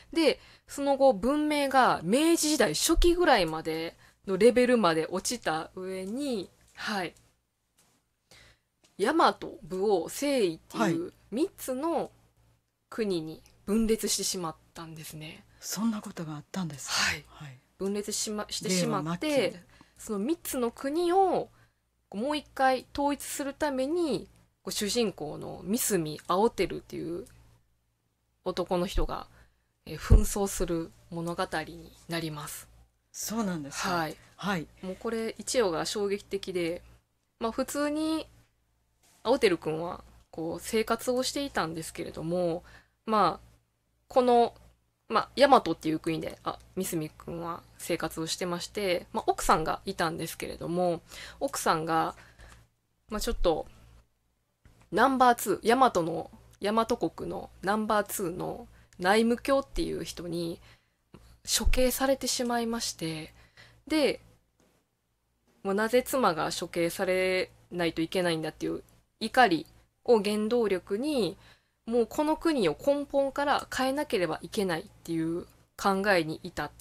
で、その後文明が明治時代初期ぐらいまでのレベルまで落ちた上に、はい、大和、武王、征夷っていう3つの国に分裂してしまったんですね。 そんなことがあったんですか。 はい。 はい、 分裂してしまって、その3つの国をもう一回統一するために、主人公の三角青輝っていう男の人が紛争する物語になります。 そうなんですか。 はい。 はい。 もうこれ一話が衝撃的で、まあ普通に青輝くんはこう生活をしていたんですけれども、まあこの大和っていう国で三角くんは生活をしてまして、奥さんがいたんですけれども、奥さんがちょっとナンバー2、大和国のナンバー2の内務卿っていう人に処刑されてしまいまして、で、もうなぜ妻が処刑されないといけないんだっていう怒りを原動力に、もうこの国を根本から変えなければいけないっていう考えに至って、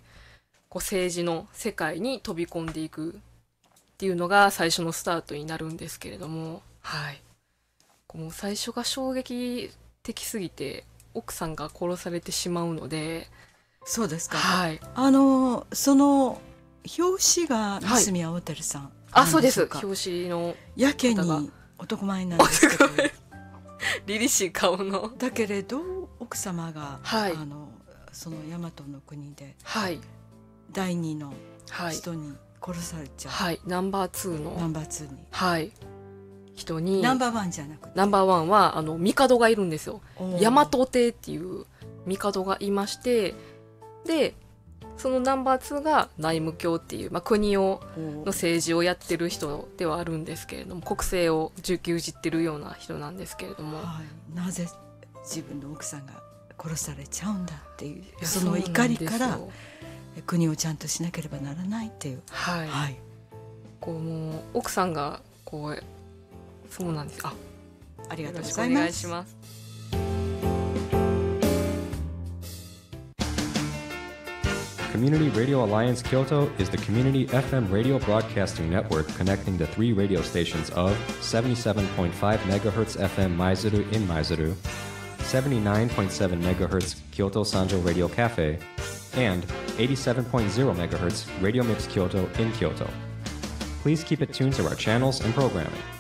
政治の世界に飛び込んでいくっていうのが最初のスタートになるんですけれども、はい。もう最初が衝撃的すぎて、奥さんが殺されてしまうので。 そうですか。 はい。 その表紙が三角青輝さん、 はい、そうです。表紙のやけに男前なんですけど凛々しい顔の。 だけれど奥様が、 はい、 その大和の国で、 はい、 第二の人に殺されちゃう、 はい、ナンバー2に、はい、人に。 ナンバーワンじゃなくて、 ナンバーワンは帝がいるんですよ。大和帝っていう帝がいまして、でそのナンバー2が内務卿っていう、国の政治をやってる人ではあるんですけれども、国政を牛耳ってるような人なんですけれども、 はい、なぜ自分の奥さんが殺されちゃうんだっていう、その怒りから国をちゃんとしなければならないっていう、 はい、はい、もう奥さんがそうなんです。 ありがとうございます。 よろしくお願いします。 Community Radio Alliance Kyoto is the community FM radio broadcasting network connecting the 3 radio stations of 77.5 MHz FM Maizuru in Maizuru, 79.7 MHz Kyoto Sanjo Radio Cafe, and 87.0 MHz Radio Mix Kyoto in Kyoto. Please keep it tuned to our channels and programming.